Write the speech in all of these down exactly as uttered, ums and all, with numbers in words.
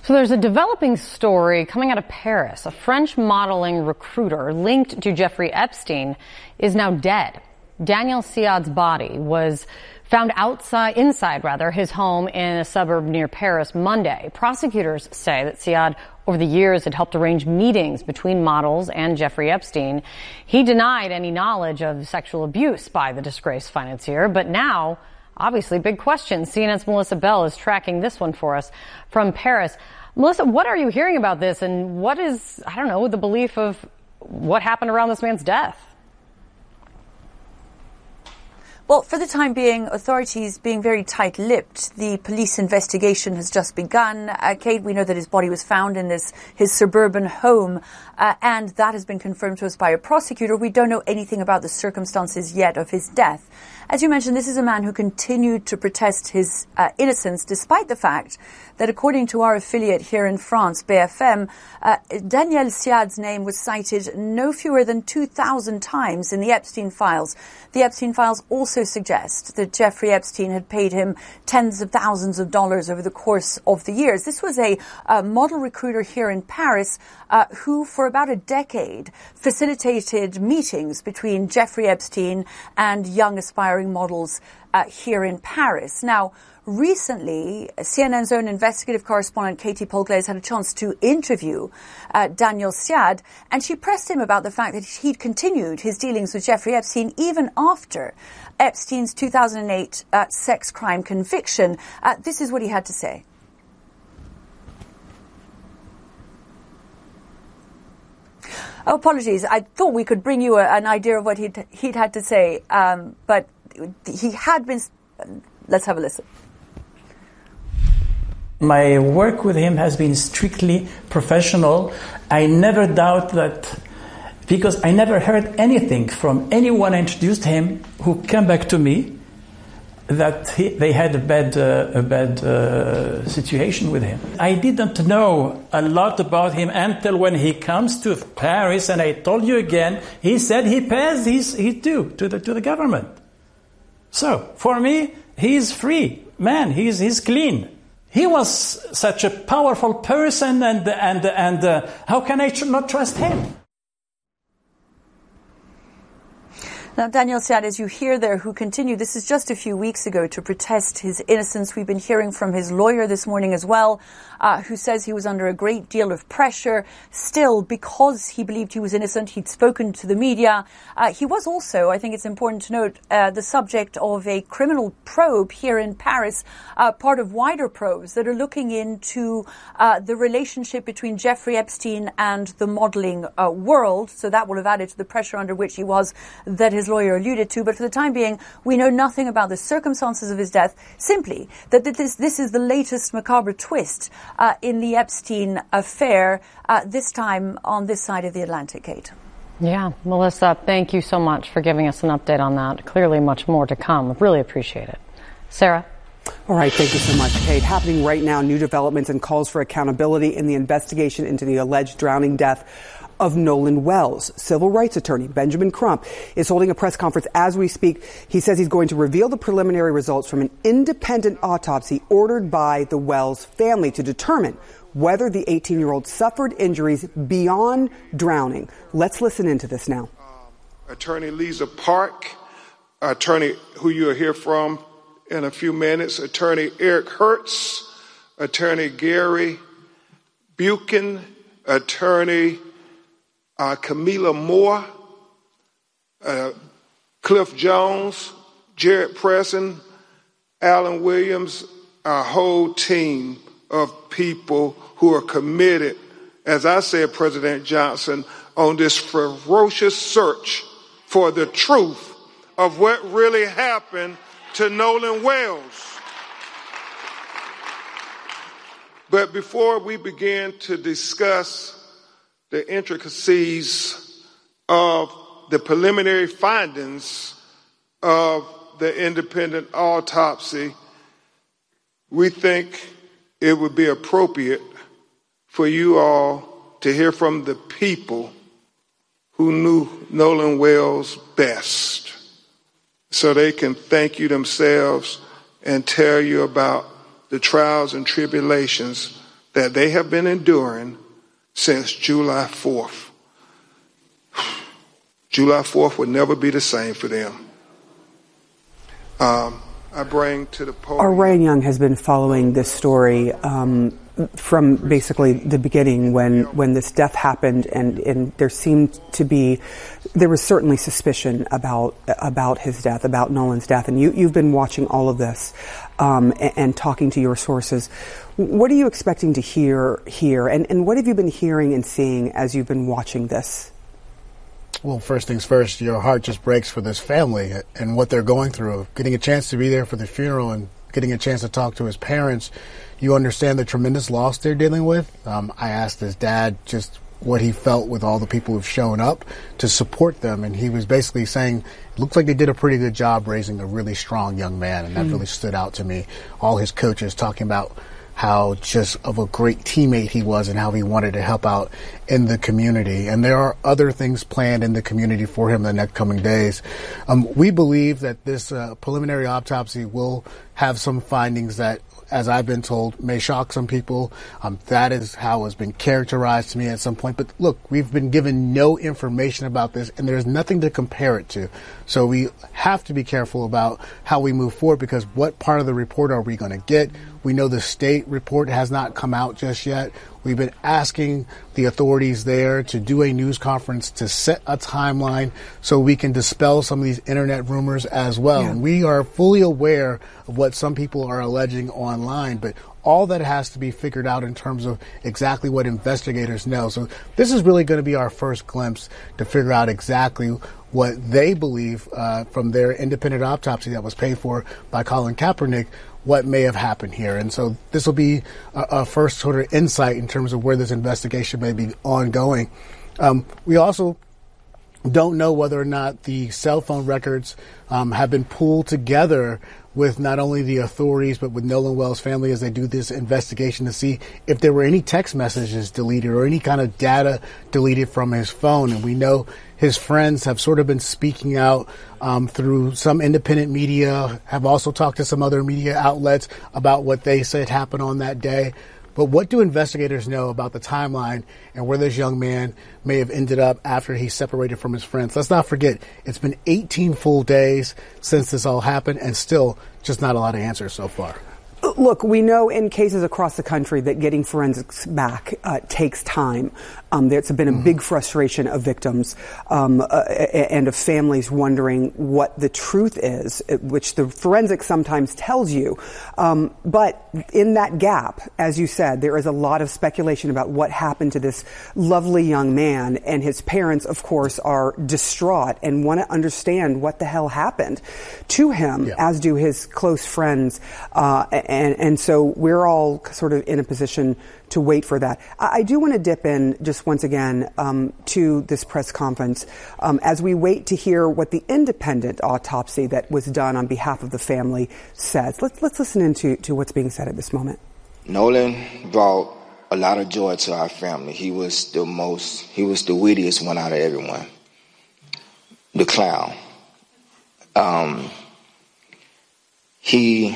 So there's a developing story coming out of Paris. A French modeling recruiter linked to Jeffrey Epstein is now dead. Daniel Siad's body was found outside, inside rather, his home in a suburb near Paris Monday. Prosecutors say that Siad over the years had helped arrange meetings between models and Jeffrey Epstein. He denied any knowledge of sexual abuse by the disgraced financier, but now, obviously, big questions. C N N's Melissa Bell is tracking this one for us from Paris. Melissa, what are you hearing about this, and what is, I don't know, the belief of what happened around this man's death? Well, for the time being, authorities being very tight-lipped. The police investigation has just begun. Uh, Kate, we know that his body was found in this his suburban home, uh, and that has been confirmed to us by a prosecutor. We don't know anything about the circumstances yet of his death. As you mentioned, this is a man who continued to protest his uh, innocence, despite the fact that, according to our affiliate here in France, B F M, uh, Daniel Siad's name was cited no fewer than two thousand times in the Epstein files. The Epstein files also suggest that Jeffrey Epstein had paid him tens of thousands of dollars over the course of the years. This was a uh, model recruiter here in Paris uh, who, for about a decade, facilitated meetings between Jeffrey Epstein and young aspiring models uh, here in Paris. Now, recently, C N N's own investigative correspondent Katie Polglaze had a chance to interview uh, Daniel Siad, and she pressed him about the fact that he'd continued his dealings with Jeffrey Epstein even after Epstein's two thousand eight uh, sex crime conviction. Uh, this is what he had to say. Oh, apologies. I thought we could bring you a, an idea of what he'd, he'd had to say, um, but he had been... Let's have a listen. My work with him has been strictly professional. I never doubt that, because I never heard anything from anyone I introduced him who came back to me that he, they had a bad, uh, a bad uh, situation with him. I didn't know a lot about him until when he comes to Paris, and I told you again, he said he pays his, his due to the, to the government. So, for me, he's free. Man, he's, he's clean. He was such a powerful person, and, and, and uh, how can I tr- not trust him? Now, Daniel Siad, as you hear there, who continued, this is just a few weeks ago, to protest his innocence. We've been hearing from his lawyer this morning as well, uh, who says he was under a great deal of pressure. Still, because he believed he was innocent, he'd spoken to the media. Uh, he was also, I think it's important to note, uh, the subject of a criminal probe here in Paris, uh, part of wider probes that are looking into uh, the relationship between Jeffrey Epstein and the modeling uh, world. So that will have added to the pressure under which he was, that his lawyer alluded to. But for the time being, we know nothing about the circumstances of his death, simply that this, this is the latest macabre twist uh, in the Epstein affair, uh, this time on this side of the Atlantic, Kate. Yeah, Melissa, thank you so much for giving us an update on that. Clearly much more to come. Really appreciate it. Sarah? All right, thank you so much, Kate. Happening right now, new developments and calls for accountability in the investigation into the alleged drowning death of Nolan Wells. Civil rights attorney Benjamin Crump is holding a press conference as we speak. He says he's going to reveal the preliminary results from an independent autopsy ordered by the Wells family to determine whether the eighteen-year-old suffered injuries beyond drowning. Let's listen into this now. Um, Attorney Lisa Park, attorney who you'll hear from in a few minutes, Attorney Eric Hertz, Attorney Gary Buchan, Attorney Uh, Camila Moore, uh, Cliff Jones, Jared Preston, Alan Williams, our whole team of people who are committed, as I said, President Johnson, on this ferocious search for the truth of what really happened to Nolan Wells. But before we begin to discuss the intricacies of the preliminary findings of the independent autopsy, we think it would be appropriate for you all to hear from the people who knew Nolan Wells best, so they can thank you themselves and tell you about the trials and tribulations that they have been enduring since July fourth. July fourth would never be the same for them. Um, I bring to the podium. Our Ryan Young has been following this story um, from basically the beginning when, when this death happened, and, and there seemed to be, there was certainly suspicion about about his death, about Nolan's death, and you, you've been watching all of this um, and, and talking to your sources. What are you expecting to hear here, and, and what have you been hearing and seeing as you've been watching this? Well, first things first, your heart just breaks for this family and what they're going through. Getting a chance to be there for the funeral and getting a chance to talk to his parents, you understand the tremendous loss they're dealing with. Um, I asked his dad just what he felt with all the people who've shown up to support them, and he was basically saying it looks like they did a pretty good job raising a really strong young man, and that mm. really stood out to me. All his coaches talking about how just of a great teammate he was and how he wanted to help out in the community. And there are other things planned in the community for him in the next coming days. Um, we believe that this uh, preliminary autopsy will have some findings that, as I've been told, may shock some people. Um, that is how it's been characterized to me at some point. But look, we've been given no information about this, and there's nothing to compare it to. So we have to be careful about how we move forward, because what part of the report are we going to get? We know the state report has not come out just yet. We've been asking the authorities there to do a news conference to set a timeline so we can dispel some of these internet rumors as well. Yeah. And we are fully aware of what some people are alleging online, but all that has to be figured out in terms of exactly what investigators know. So this is really going to be our first glimpse to figure out exactly what they believe uh, from their independent autopsy that was paid for by Colin Kaepernick, what may have happened here. And so this will be a, a first sort of insight in terms of where this investigation may be ongoing. Um, we also don't know whether or not the cell phone records um, have been pulled together with not only the authorities but with Nolan Wells' family as they do this investigation to see if there were any text messages deleted or any kind of data deleted from his phone. And we know his friends have sort of been speaking out um, through some independent media, have also talked to some other media outlets about what they said happened on that day. But what do investigators know about the timeline and where this young man may have ended up after he separated from his friends? Let's not forget, it's been eighteen full days since this all happened, and still just not a lot of answers so far. Look, we know in cases across the country that getting forensics back uh, takes time. Um, there's been a big frustration of victims um, uh, and of families wondering what the truth is, which the forensics sometimes tells you. Um, but in that gap, as you said, there is a lot of speculation about what happened to this lovely young man, and his parents, of course, are distraught and want to understand what the hell happened to him, yeah. as do his close friends. Uh, and, and so we're all sort of in a position to wait for that. I do want to dip in just once again um, to this press conference um, as we wait to hear what the independent autopsy that was done on behalf of the family says. Let's let's listen into to what's being said at this moment. Nolan brought a lot of joy to our family. He was the most, he was the wittiest one out of everyone. The clown. Um, he.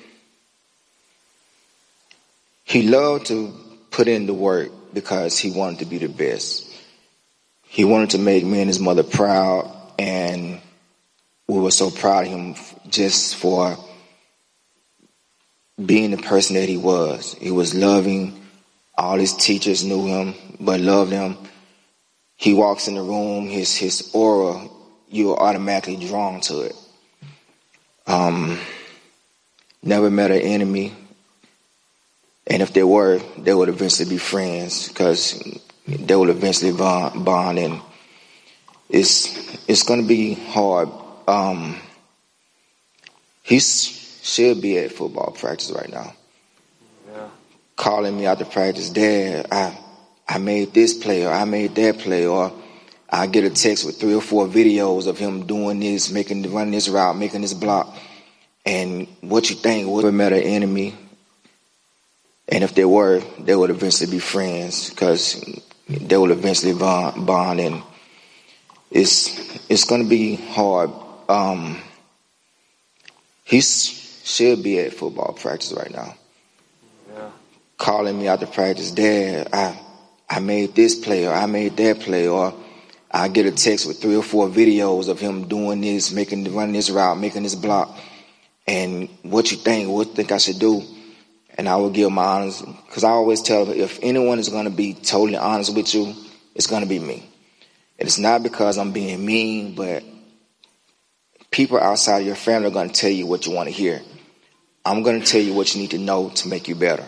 He loved to put in the work because he wanted to be the best. He wanted to make me and his mother proud, and we were so proud of him just for being the person that he was. He was loving. All his teachers knew him, but loved him. He walks in the room, his his aura, you are automatically drawn to it. Um, never met an enemy. And if they were, they would eventually be friends, because they will eventually bond, bond and it's it's going to be hard. Um, he should be at football practice right now. Yeah. Calling me out to practice, Dad, I I made this play, or I made that play, or I get a text with three or four videos of him doing this, making running this route, making this block. And what you think? We never met an enemy. And if they were, they would eventually be friends, because they will eventually bond, bond and it's it's going to be hard. Um, he should be at football practice right now. Yeah. calling me after practice, Dad, I I made this play or I made that play, or I get a text with three or four videos of him doing this, making running this route, making this block, and what you think, what you think I should do. And I will give my honest, because I always tell them, if anyone is going to be totally honest with you, it's going to be me. And it's not because I'm being mean, but people outside of your family are going to tell you what you want to hear. I'm going to tell you what you need to know to make you better.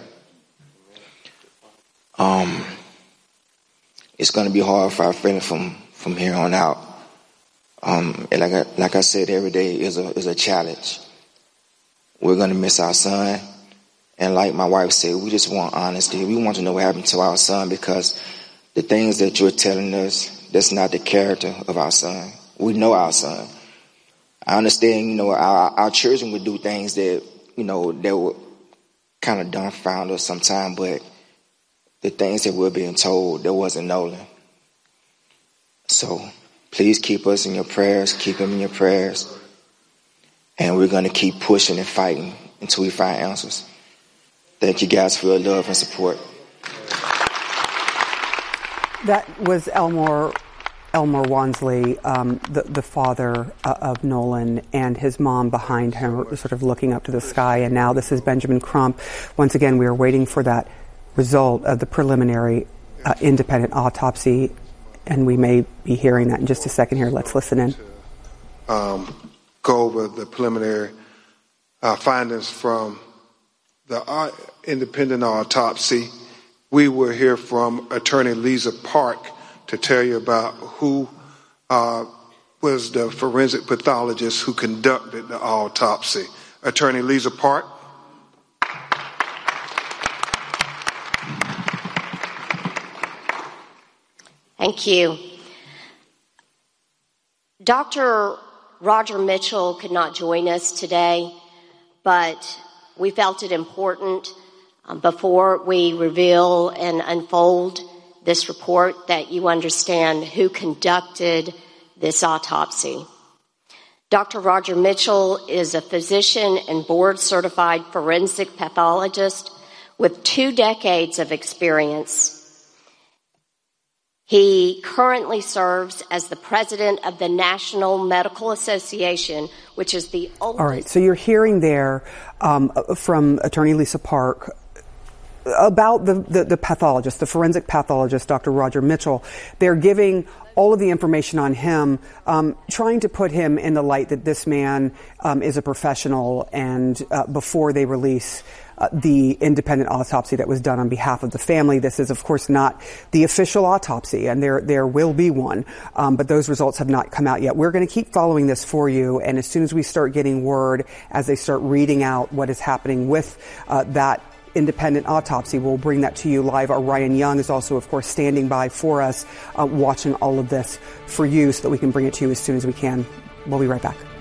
Um, it's going to be hard for our family from, from here on out. Um, and like I, like I said, every day is a is a challenge. We're going to miss our son. And like my wife said, we just want honesty. We want to know what happened to our son, because the things that you're telling us, that's not the character of our son. We know our son. I understand, you know, our, our children would do things that, you know, that would kind of dumbfound us sometimes, but the things that we're being told, that wasn't Nolan. So please keep us in your prayers, keep him in your prayers, and we're going to keep pushing and fighting until we find answers. Thank you guys for your love and support. That was Elmore Elmore Wansley, um, the, the father uh, of Nolan, and his mom behind him, sort of looking up to the sky. And now this is Benjamin Crump. Once again, we are waiting for that result of the preliminary uh, independent autopsy, and we may be hearing that in just a second here. Let's listen in. Um, go over the preliminary uh, findings from the uh, independent autopsy. We will hear from Attorney Lisa Park to tell you about who uh, was the forensic pathologist who conducted the autopsy. Attorney Lisa Park. Thank you. Doctor Roger Mitchell could not join us today, but we felt it important um, before we reveal and unfold this report that you understand who conducted this autopsy. Doctor Roger Mitchell is a physician and board-certified forensic pathologist with two decades of experience. He currently serves as the president of the National Medical Association, which is the oldest... All right, so you're hearing there um, from Attorney Lisa Park about the, the, the pathologist, the forensic pathologist, Doctor Roger Mitchell. They're giving all of the information on him, um, trying to put him in the light that this man um, is a professional, and uh, before they release uh, the independent autopsy that was done on behalf of the family. This is, of course, not the official autopsy, and there there will be one, um, but those results have not come out yet. We're going to keep following this for you, and as soon as we start getting word, as they start reading out what is happening with uh, that independent autopsy, we'll bring that to you live. Our Ryan Young is also, of course, standing by for us, uh, watching all of this for you so that we can bring it to you as soon as we can. We'll be right back.